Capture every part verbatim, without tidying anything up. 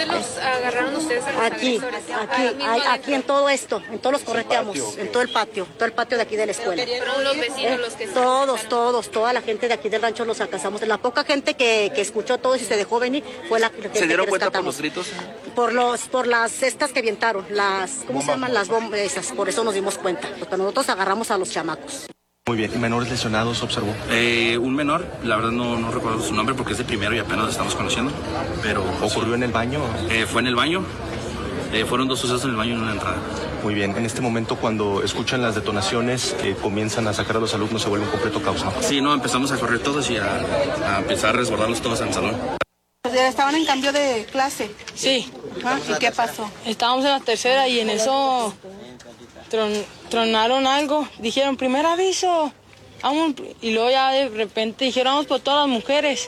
dónde los agarraron ustedes a los Aquí, agresores? aquí, aquí, aquí en todo esto, en todos los correteamos, en todo el patio, todo el patio de aquí de la escuela. Fueron los vecinos Eh, los que se todos, todos, toda la gente de aquí del rancho los alcanzamos. La poca gente que, que escuchó todo y se dejó venir fue la gente ¿Se dieron que cuenta por rescatamos. los gritos? Por los, por las cestas que avientaron, las, ¿cómo se llaman? Las bombas esas, por eso nos dimos cuenta. Porque nosotros agarramos a los chamacos. Muy bien, ¿y menores lesionados observó? Eh, un menor, la verdad no, no recuerdo su nombre porque es de primero y apenas lo estamos conociendo, pero... ¿Ocurrió en el baño? Eh, fue en el baño, eh, fueron dos sucesos en el baño y una entrada. Muy bien, en este momento cuando escuchan las detonaciones, eh, comienzan a sacar a los alumnos, se vuelve un completo caos, ¿no? Sí, no, empezamos a correr todos y a, a empezar a resguardarlos todos en el salón. ¿Estaban en cambio de clase? Sí. ¿Ah? ¿Y qué pasó? Estábamos en la tercera y en eso tron, tronaron algo. Dijeron, primer aviso. Vamos. Y luego ya de repente dijeron, vamos por todas las mujeres.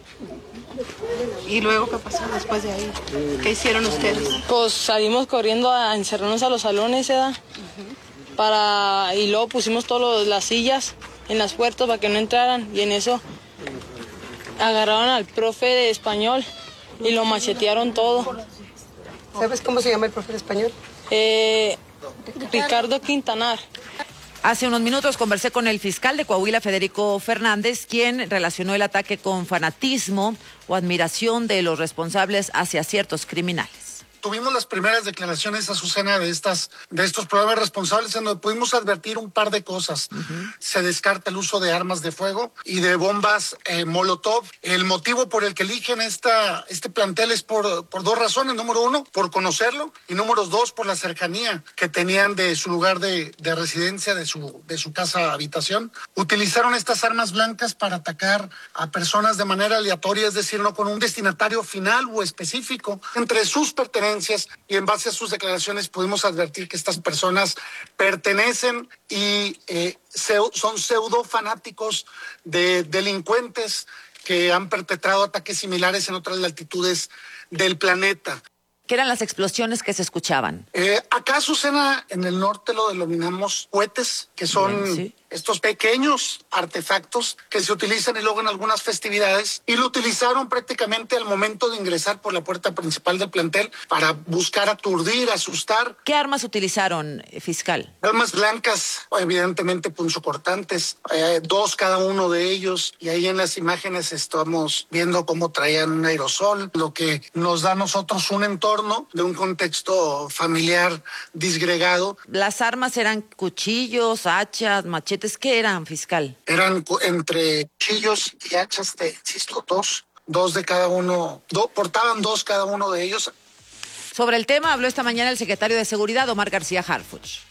¿Y luego qué pasó después de ahí? ¿Qué hicieron ustedes? Pues salimos corriendo a encerrarnos a los salones, ¿verdad? Uh-huh. Para, y luego pusimos todas las sillas en las puertas para que no entraran. Y en eso agarraron al profe de español y lo machetearon todo. ¿Sabes cómo se llama el profe de español? Eh, Ricardo Quintanar. Hace unos minutos conversé con el fiscal de Coahuila, Federico Fernández, quien relacionó el ataque con fanatismo o admiración de los responsables hacia ciertos criminales. Tuvimos las primeras declaraciones, Azucena, de estas, de estos programas responsables en donde pudimos advertir un par de cosas. Uh-huh. Se descarta el uso de armas de fuego y de bombas eh, Molotov. El motivo por el que eligen esta, este plantel es por, por dos razones. Número uno, por conocerlo, y número dos, por la cercanía que tenían de su lugar de, de residencia, de su, de su casa habitación. Utilizaron estas armas blancas para atacar a personas de manera aleatoria, es decir, no con un destinatario final o específico. Entre sus pertenencias y en base a sus declaraciones pudimos advertir que estas personas pertenecen y eh, son pseudo fanáticos de delincuentes que han perpetrado ataques similares en otras latitudes del planeta. ¿Qué eran las explosiones que se escuchaban? Eh, acá, Azucena, en el norte lo denominamos cohetes, que son Bien, ¿sí? estos pequeños artefactos que se utilizan y luego en algunas festividades, y lo utilizaron prácticamente al momento de ingresar por la puerta principal del plantel para buscar aturdir, asustar. ¿Qué armas utilizaron, fiscal? Armas blancas, evidentemente punzocortantes, eh, dos cada uno de ellos, y ahí en las imágenes estamos viendo cómo traían un aerosol, lo que nos da a nosotros un entorno de un contexto familiar disgregado. ¿Las armas eran cuchillos, hachas, machetes? ¿Qué eran, fiscal? Eran entre cuchillos y hachas de, insisto, dos, dos de cada uno, do, portaban dos cada uno de ellos. Sobre el tema habló esta mañana el secretario de Seguridad, Omar García Harfuch.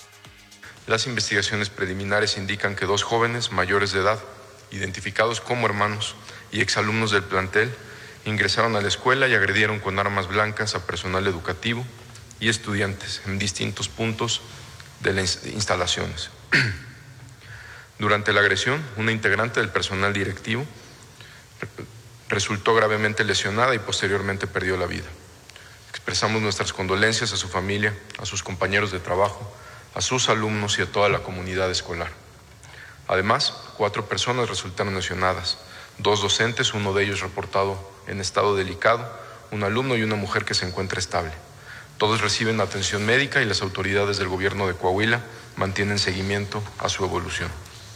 Las investigaciones preliminares indican que dos jóvenes mayores de edad, identificados como hermanos y exalumnos del plantel, ingresaron a la escuela y agredieron con armas blancas a personal educativo y estudiantes en distintos puntos de las instalaciones. Durante la agresión, una integrante del personal directivo resultó gravemente lesionada y posteriormente perdió la vida. Expresamos nuestras condolencias a su familia, a sus compañeros de trabajo, a sus alumnos y a toda la comunidad escolar. Además, cuatro personas resultaron lesionadas, dos docentes, uno de ellos reportado en estado delicado, un alumno y una mujer que se encuentra estable. Todos reciben atención médica y las autoridades del gobierno de Coahuila mantienen seguimiento a su evolución.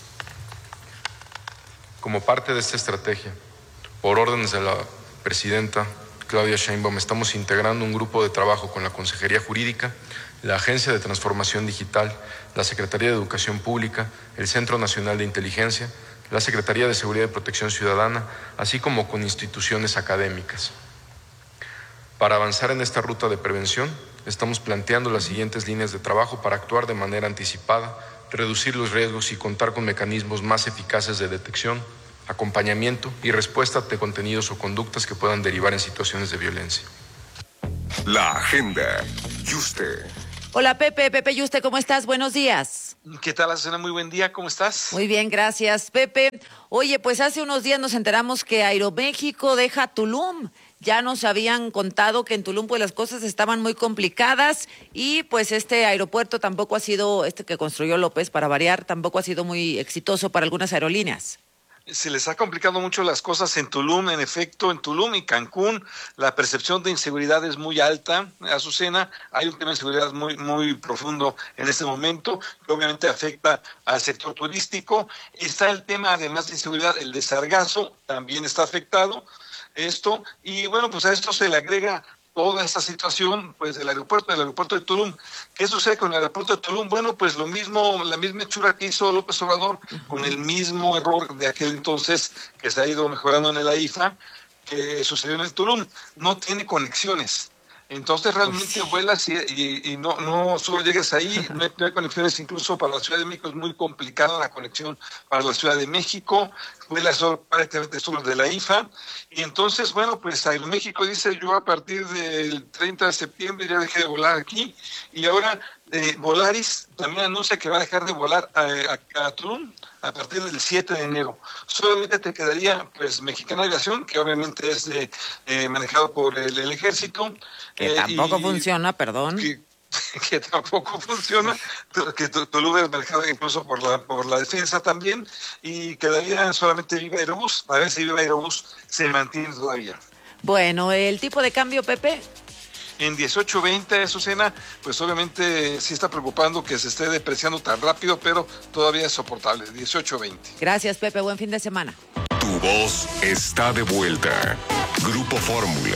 Como parte de esta estrategia, por órdenes de la presidenta Claudia Sheinbaum, estamos integrando un grupo de trabajo con la Consejería Jurídica, la Agencia de Transformación Digital, la Secretaría de Educación Pública, el Centro Nacional de Inteligencia, la Secretaría de Seguridad y Protección Ciudadana, así como con instituciones académicas. Para avanzar en esta ruta de prevención, estamos planteando las siguientes líneas de trabajo para actuar de manera anticipada, reducir los riesgos y contar con mecanismos más eficaces de detección, acompañamiento y respuesta de contenidos o conductas que puedan derivar en situaciones de violencia. La agenda. Yuste. Hola Pepe, Pepe Yuste, ¿cómo estás? Buenos días. ¿Qué tal, Azucena? Muy buen día, ¿cómo estás? Muy bien, gracias, Pepe. Oye, pues hace unos días nos enteramos que Aeroméxico deja Tulum. Ya nos habían contado que en Tulum pues las cosas estaban muy complicadas y pues este aeropuerto tampoco ha sido, este que construyó López para variar, tampoco ha sido muy exitoso para algunas aerolíneas. Se les ha complicado mucho las cosas en Tulum. En efecto, en Tulum y Cancún la percepción de inseguridad es muy alta. Azucena, hay un tema de inseguridad muy, muy profundo en este momento, que obviamente afecta al sector turístico. Está el tema, además de inseguridad, el de sargazo, también está afectado esto. Y bueno, pues a esto se le agrega toda esta situación, pues, del aeropuerto, del aeropuerto de Tulum. ¿Qué sucede con el aeropuerto de Tulum? Bueno, pues lo mismo, la misma hechura que hizo López Obrador, con el mismo error de aquel entonces que se ha ido mejorando en el AIFA, que sucedió en el Tulum. No tiene conexiones. Entonces realmente vuelas y, y, y no, no solo llegas ahí, no hay, no hay conexiones incluso para la Ciudad de México, es muy complicada la conexión para la Ciudad de México, vuelas solo, prácticamente solo de la I F A, y entonces, bueno, pues Aeroméxico dice, yo a partir del treinta de septiembre ya dejé de volar aquí, y ahora eh, Volaris también anuncia que va a dejar de volar a, a, a Tulum a partir del siete de enero. Solamente te quedaría, pues, Mexicana Aviación, que obviamente es de, eh, manejado por el, el Ejército. Que eh, tampoco y, funciona, perdón. Que, que tampoco funciona, que Tulum es manejado incluso por la, por la defensa también, y quedaría solamente Viva Aerobús. A ver si Viva Aerobús se mantiene todavía. Bueno, el tipo de cambio, Pepe. En dieciocho veinte, Azucena, pues obviamente sí está preocupando que se esté depreciando tan rápido, pero todavía es soportable, dieciocho veinte. Gracias, Pepe, buen fin de semana. Tu voz está de vuelta. Grupo Fórmula.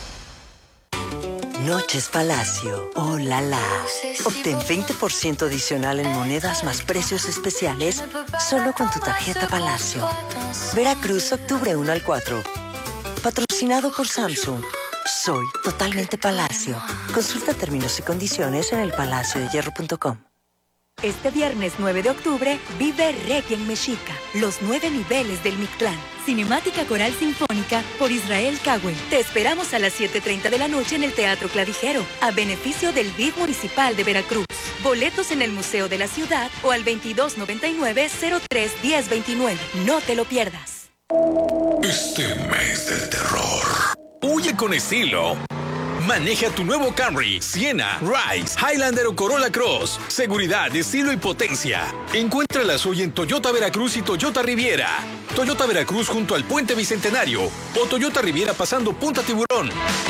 Noches Palacio. Oh, la la. Obtén veinte por ciento adicional en monedas más precios especiales solo con tu tarjeta Palacio. Veracruz, octubre uno al cuatro. Patrocinado por Samsung. Soy totalmente Palacio. Consulta términos y condiciones en el palacio de hierro punto com. Este viernes nueve de octubre, vive Requiem Mexica, los nueve niveles del Mictlán. Cinemática Coral Sinfónica por Israel Cagüe. Te esperamos a las siete treinta de la noche en el Teatro Clavijero, a beneficio del B I D Municipal de Veracruz. Boletos en el Museo de la Ciudad o al veintidós noventa y nueve cero tres diez veintinueve. No te lo pierdas. Este mes del terror. Huye con estilo. Maneja tu nuevo Camry, Siena, Rise, Highlander o Corolla Cross. Seguridad, estilo y potencia. Encuéntralas hoy en Toyota Veracruz y Toyota Riviera. Toyota Veracruz junto al Puente Bicentenario o Toyota Riviera pasando Punta Tiburón.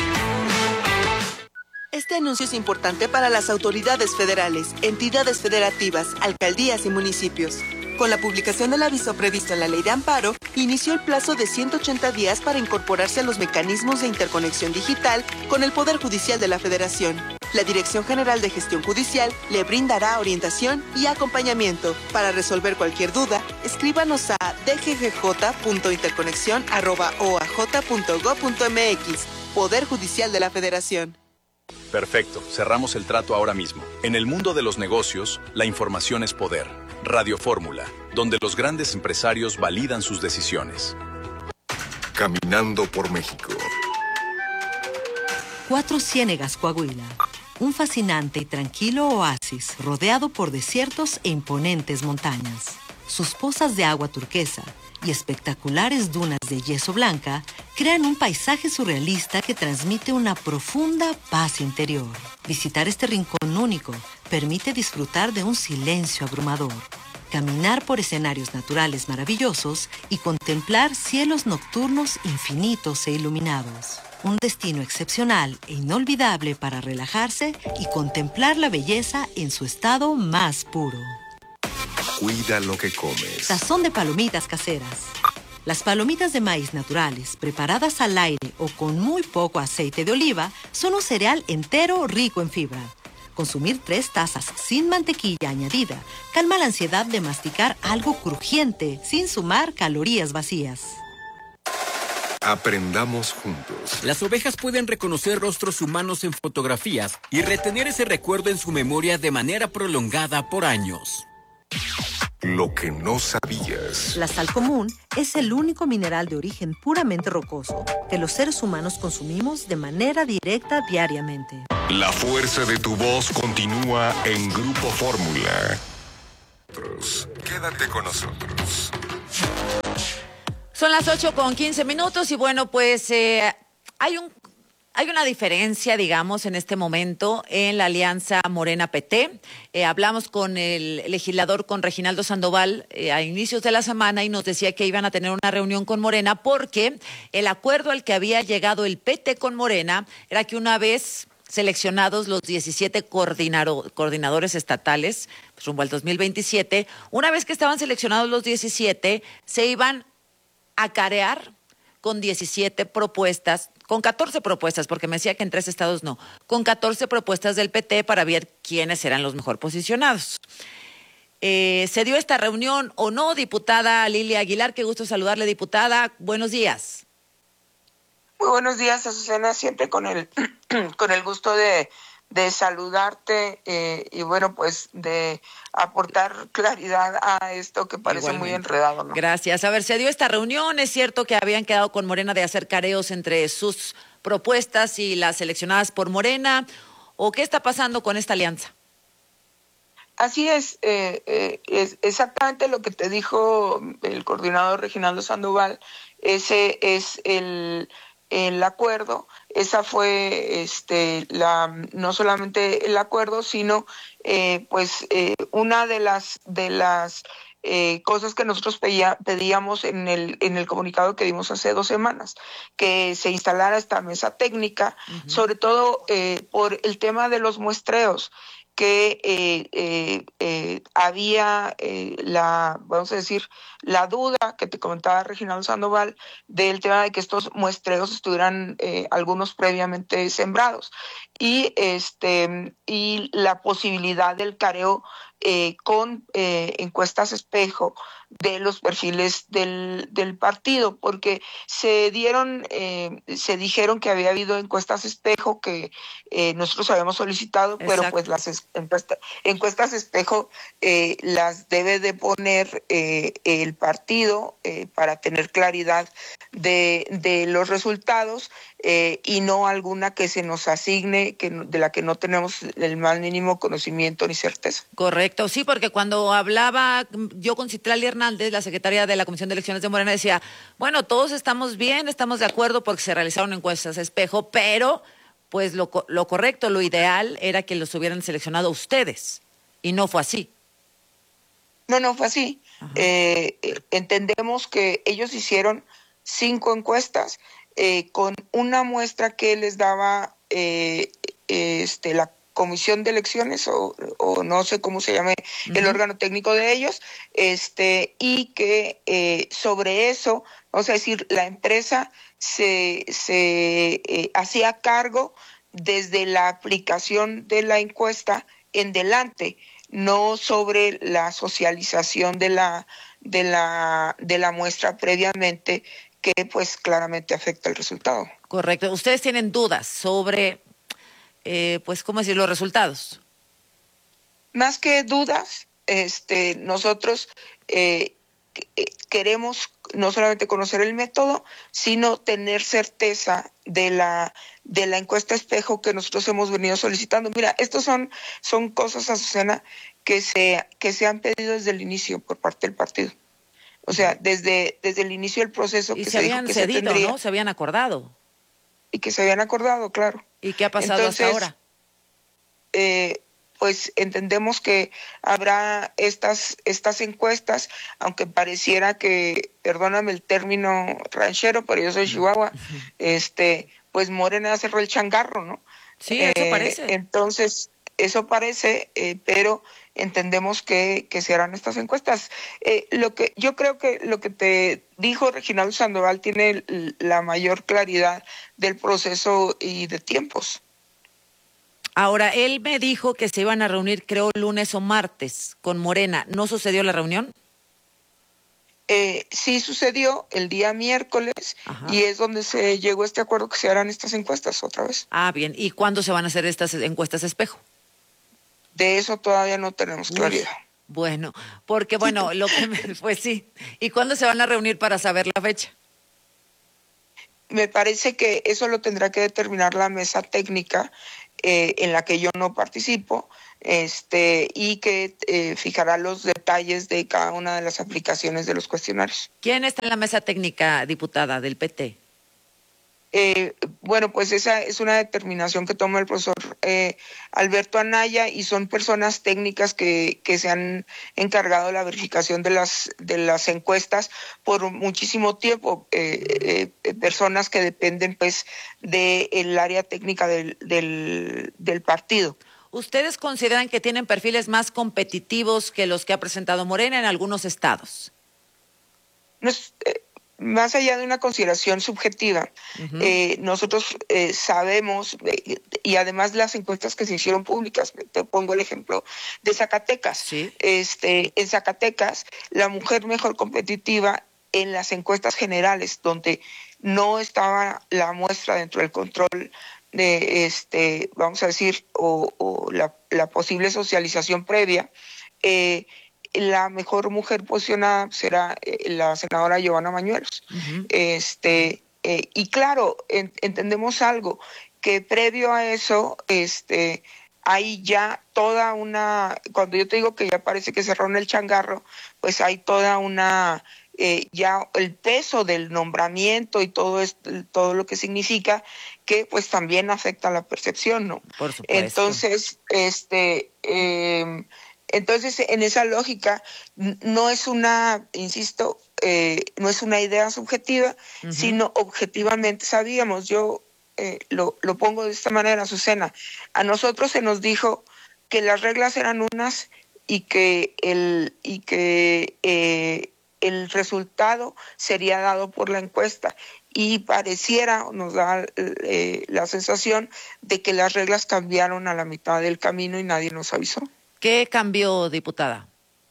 Este anuncio es importante para las autoridades federales, entidades federativas, alcaldías y municipios. Con la publicación del aviso previsto en la Ley de Amparo, inició el plazo de ciento ochenta días para incorporarse a los mecanismos de interconexión digital con el Poder Judicial de la Federación. La Dirección General de Gestión Judicial le brindará orientación y acompañamiento. Para resolver cualquier duda, escríbanos a d g g j punto interconexión arroba o a j punto gob punto m x. Poder Judicial de la Federación. Perfecto, cerramos el trato ahora mismo. En el mundo de los negocios, la información es poder. Radio Fórmula, donde los grandes empresarios validan sus decisiones. Caminando por México. Cuatro Ciénegas, Coahuila. Un fascinante y tranquilo oasis rodeado por desiertos e imponentes montañas. Sus pozas de agua turquesa y espectaculares dunas de yeso blanca crean un paisaje surrealista que transmite una profunda paz interior. Visitar este rincón único permite disfrutar de un silencio abrumador, caminar por escenarios naturales maravillosos y contemplar cielos nocturnos infinitos e iluminados. Un destino excepcional e inolvidable para relajarse y contemplar la belleza en su estado más puro. Cuida lo que comes. Sazón de palomitas caseras. Las palomitas de maíz naturales, preparadas al aire o con muy poco aceite de oliva, son un cereal entero rico en fibra. Consumir tres tazas sin mantequilla añadida calma la ansiedad de masticar algo crujiente sin sumar calorías vacías. Aprendamos juntos. Las ovejas pueden reconocer rostros humanos en fotografías y retener ese recuerdo en su memoria de manera prolongada por años. Lo que no sabías. La sal común es el único mineral de origen puramente rocoso que los seres humanos consumimos de manera directa diariamente. La fuerza de tu voz continúa en Grupo Fórmula. Quédate con nosotros. Son las ocho con quince minutos y bueno, pues eh, hay un Hay una diferencia, digamos, en este momento en la alianza Morena-P T. Eh, hablamos con el legislador, con Reginaldo Sandoval, eh, a inicios de la semana y nos decía que iban a tener una reunión con Morena porque el acuerdo al que había llegado el P T con Morena era que una vez seleccionados los diecisiete coordinado, coordinadores estatales, pues rumbo al dos mil veintisiete, una vez que estaban seleccionados los diecisiete, se iban a carear con diecisiete propuestas, con catorce propuestas, porque me decía que en tres estados no, con catorce propuestas del P T para ver quiénes eran los mejor posicionados. Eh, ¿Se dio esta reunión o no, diputada Lilia Aguilar? Qué gusto saludarle, diputada. Buenos días. Muy buenos días, Azucena, siempre con el, con el gusto de, de saludarte eh, y bueno, pues de aportar claridad a esto que parece Igualmente. Muy enredado, ¿no? Gracias. A ver, se dio esta reunión, es cierto que habían quedado con Morena de hacer careos entre sus propuestas y las seleccionadas por Morena, ¿o qué está pasando con esta alianza? Así es, eh, eh, es exactamente lo que te dijo el coordinador Reginaldo Sandoval, ese es el... el acuerdo, esa fue este la no solamente el acuerdo, sino eh, pues eh, una de las de las eh, cosas que nosotros pedía, pedíamos en el en el comunicado que dimos hace dos semanas, que se instalara esta mesa técnica, uh-huh. sobre todo eh, por el tema de los muestreos, que eh, eh, eh, había eh, la, vamos a decir, la duda que te comentaba Reginaldo Sandoval del tema de que estos muestreos estuvieran eh, algunos previamente sembrados y este y la posibilidad del careo eh, con eh, encuestas espejo de los perfiles del, del partido, porque se dieron, eh, se dijeron que había habido encuestas espejo que eh, nosotros habíamos solicitado, Exacto. pero pues las es, encuesta, encuestas espejo eh, las debe de poner eh, el partido eh, para tener claridad de, de los resultados eh, y no alguna que se nos asigne, que de la que no tenemos el más mínimo conocimiento ni certeza. Correcto, sí, porque cuando hablaba yo con Citlali Hernández, la secretaria de la Comisión de Elecciones de Morena, decía, bueno, todos estamos bien, estamos de acuerdo porque se realizaron encuestas espejo, pero pues lo, lo correcto, lo ideal era que los hubieran seleccionado ustedes, y no fue así. No, no fue así. Eh, entendemos que ellos hicieron cinco encuestas eh, con una muestra que les daba eh, este, la Comisión de Elecciones o, o no sé cómo se llame uh-huh. el órgano técnico de ellos, este y que eh, sobre eso, vamos a decir, la empresa se, se eh, hacía cargo desde la aplicación de la encuesta en delante, no sobre la socialización de la de la de la muestra previamente, que pues claramente afecta el resultado. Correcto. ¿Ustedes tienen dudas sobre Eh, pues, ¿cómo decir, los resultados? Más que dudas, este, nosotros eh, queremos no solamente conocer el método, sino tener certeza de la de la encuesta espejo que nosotros hemos venido solicitando. Mira, estos son son cosas, Azucena, que se que se han pedido desde el inicio por parte del partido. O sea, desde desde el inicio del proceso y que se, se habían dijo que cedido, se tendría, ¿no? Se habían acordado. Y que se habían acordado, claro. ¿Y qué ha pasado Entonces, hasta ahora? Eh, pues entendemos que habrá estas estas encuestas, aunque pareciera que, perdóname el término ranchero, pero yo soy Chihuahua, uh-huh. este, pues Morena cerró el changarro, ¿no? Sí, eso eh, parece. Entonces, eso parece, eh, pero entendemos que, que se harán estas encuestas. Eh, lo que yo creo que lo que te dijo Reginaldo Sandoval tiene la mayor claridad del proceso y de tiempos. Ahora, él me dijo que se iban a reunir, creo, lunes o martes con Morena. ¿No sucedió la reunión? Eh, sí sucedió el día miércoles. Ajá. Y es donde se llegó a este acuerdo que se harán estas encuestas otra vez. Ah, bien. ¿Y cuándo se van a hacer estas encuestas espejo? De eso todavía no tenemos claridad. Uy, bueno, porque bueno, lo que me, pues sí. ¿Y cuándo se van a reunir para saber la fecha? Me parece que eso lo tendrá que determinar la mesa técnica eh, en la que yo no participo, este y que eh, fijará los detalles de cada una de las aplicaciones de los cuestionarios. ¿Quién está en la mesa técnica, diputada, del P T? Eh, bueno, pues esa es una determinación que toma el profesor eh, Alberto Anaya y son personas técnicas que, que se han encargado de la verificación de las, de las encuestas por muchísimo tiempo, eh, eh, personas que dependen pues del área técnica del, del, del partido. ¿Ustedes consideran que tienen perfiles más competitivos que los que ha presentado Morena en algunos estados? No es, eh, Más allá de una consideración subjetiva, uh-huh. eh, nosotros eh, sabemos, eh, y además las encuestas que se hicieron públicas, te pongo el ejemplo de Zacatecas. ¿Sí? Este, en Zacatecas, la mujer mejor competitiva en las encuestas generales, donde no estaba la muestra dentro del control de, este, vamos a decir, o, o la, la posible socialización previa, eh, la mejor mujer posicionada será eh, la senadora Giovanna Bañuelos. Uh-huh. Este, eh, y claro, en, entendemos algo, que previo a eso, este, hay ya toda una, cuando yo te digo que ya parece que cerraron el changarro, pues hay toda una, eh, ya el peso del nombramiento y todo esto, todo lo que significa, que pues también afecta la percepción, ¿no? Por supuesto. Entonces, este, eh, Entonces, en esa lógica, no es una, insisto, eh, no es una idea subjetiva, uh-huh. sino objetivamente sabíamos. Yo eh, lo, lo pongo de esta manera, Azucena. A nosotros se nos dijo que las reglas eran unas y que el, y que, eh, el resultado sería dado por la encuesta. Y pareciera, nos da eh, la sensación de que las reglas cambiaron a la mitad del camino y nadie nos avisó. ¿Qué cambió, diputada?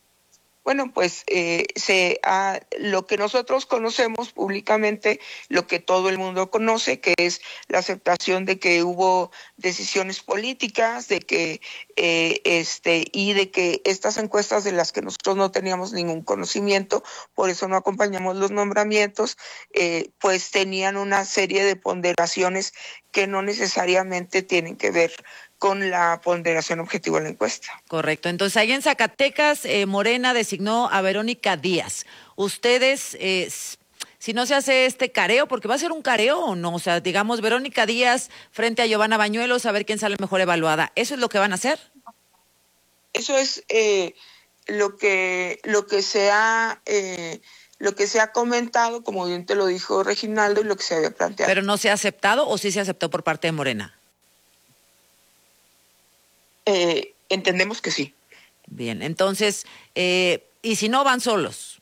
Bueno, pues eh, se ha, lo que nosotros conocemos públicamente, lo que todo el mundo conoce, que es la aceptación de que hubo decisiones políticas, de que eh, este y de que estas encuestas de las que nosotros no teníamos ningún conocimiento, por eso no acompañamos los nombramientos, eh, pues tenían una serie de ponderaciones que no necesariamente tienen que ver con la ponderación objetiva de la encuesta. Correcto. Entonces, ahí en Zacatecas, eh, Morena designó a Verónica Díaz. Ustedes, eh, si no se hace este careo, porque va a ser un careo o no, o sea, digamos, Verónica Díaz frente a Giovanna Bañuelos, a ver quién sale mejor evaluada. ¿Eso es lo que van a hacer? Eso es eh, lo que lo que se ha eh, lo que se ha comentado, como bien te lo dijo Reginaldo, y lo que se había planteado. ¿Pero no se ha aceptado o sí se aceptó por parte de Morena? Eh, entendemos que sí. Bien, entonces, eh, ¿y si no van solos?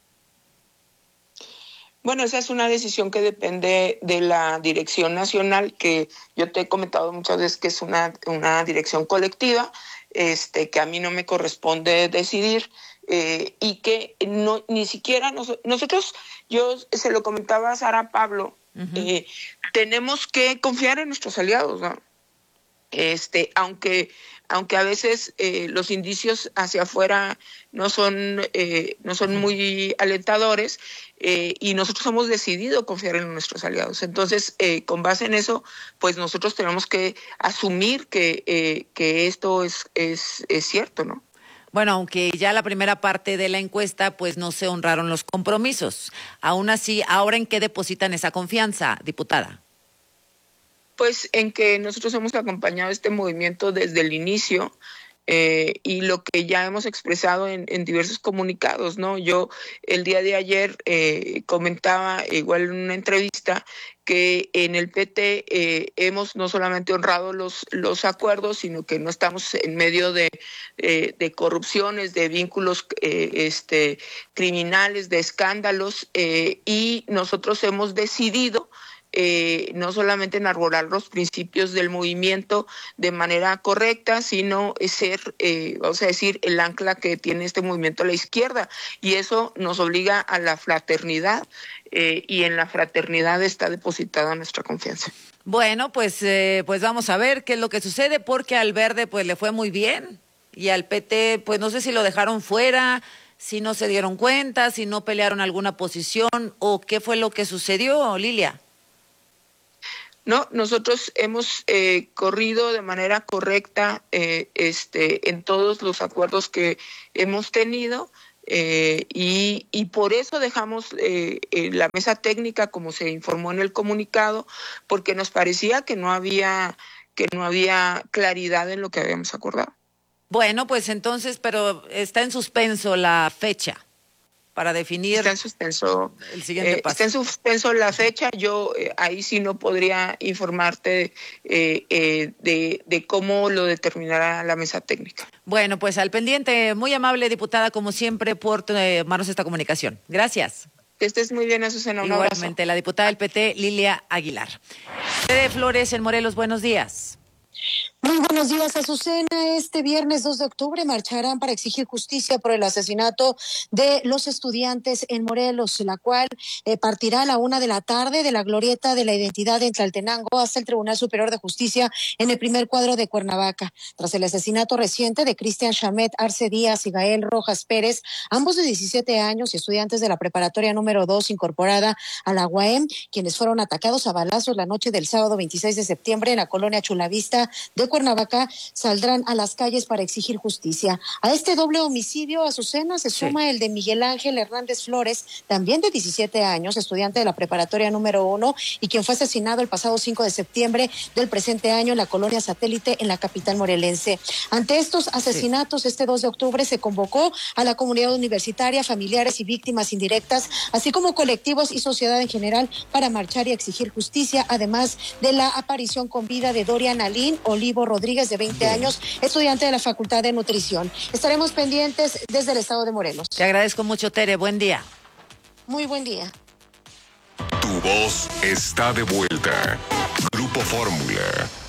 Bueno, esa es una decisión que depende de la dirección nacional, que yo te he comentado muchas veces que es una, una dirección colectiva, este, que a mí no me corresponde decidir, eh, y que no ni siquiera nos, nosotros, yo se lo comentaba a Sara Pablo, uh-huh. eh, tenemos que confiar en nuestros aliados, ¿no? Este, aunque aunque a veces eh, los indicios hacia afuera no son eh, no son muy alentadores, eh, y nosotros hemos decidido confiar en nuestros aliados. Entonces, eh, con base en eso, pues nosotros tenemos que asumir que eh, que esto es, es es cierto, ¿no? Bueno, aunque ya la primera parte de la encuesta, pues no se honraron los compromisos. Aún así, ¿ahora en qué depositan esa confianza, diputada? Pues en que nosotros hemos acompañado este movimiento desde el inicio, eh, y lo que ya hemos expresado en, en diversos comunicados, ¿no? Yo el día de ayer eh, comentaba igual en una entrevista que en el P T eh, hemos no solamente honrado los, los acuerdos, sino que no estamos en medio de, eh, de corrupciones, de vínculos eh, este, criminales, de escándalos, eh, y nosotros hemos decidido Eh, no solamente enarbolar los principios del movimiento de manera correcta, sino ser, eh, vamos a decir, el ancla que tiene este movimiento a la izquierda, y eso nos obliga a la fraternidad, eh, y en la fraternidad está depositada nuestra confianza. Bueno, pues, eh, pues vamos a ver qué es lo que sucede, porque al Verde pues le fue muy bien, y al P T pues no sé si lo dejaron fuera, si no se dieron cuenta, si no pelearon alguna posición, o qué fue lo que sucedió, Lilia. No, nosotros hemos eh, corrido de manera correcta eh, este, en todos los acuerdos que hemos tenido, Eh, y, y por eso dejamos eh, eh, la mesa técnica como se informó en el comunicado, porque nos parecía que no había que no había claridad en lo que habíamos acordado. Bueno, pues entonces, pero está en suspenso la fecha para definir. Está en suspenso el siguiente eh, paso. Está en suspenso la fecha. Yo eh, ahí sí no podría informarte eh, eh, de, de cómo lo determinará la mesa técnica. Bueno, pues al pendiente, muy amable diputada, como siempre, por tomarnos esta comunicación. Gracias. Que estés muy bien, Azucena. Un Igualmente, abrazo. la diputada del P T, Lilia Aguilar. Tere Flores en Morelos, buenos días. Muy buenos días, Azucena. Este viernes dos de octubre marcharán para exigir justicia por el asesinato de los estudiantes en Morelos, la cual eh, partirá a la una de la tarde de la glorieta de la identidad en Tlaltenango hasta el Tribunal Superior de Justicia en el primer cuadro de Cuernavaca. Tras el asesinato reciente de Cristian Chamet Arce Díaz y Gael Rojas Pérez, ambos de diecisiete años y estudiantes de la preparatoria número dos incorporada a la U A M, quienes fueron atacados a balazos la noche del sábado veintiséis de septiembre en la colonia Chulavista de Cuernavaca, saldrán a las calles para exigir justicia. A este doble homicidio, Azucena, se suma sí. el de Miguel Ángel Hernández Flores, también de diecisiete años, estudiante de la preparatoria número uno y quien fue asesinado el pasado cinco de septiembre del presente año en la colonia Satélite en la capital morelense. Ante estos asesinatos, sí. este dos de octubre se convocó a la comunidad universitaria, familiares y víctimas indirectas, así como colectivos y sociedad en general para marchar y exigir justicia, además de la aparición con vida de Dorian Alín Olivo Rodríguez, de veinte años, estudiante de la Facultad de Nutrición. Estaremos pendientes desde el estado de Morelos. Te agradezco mucho, Tere. Buen día. Muy buen día. Tu voz está de vuelta. Grupo Fórmula.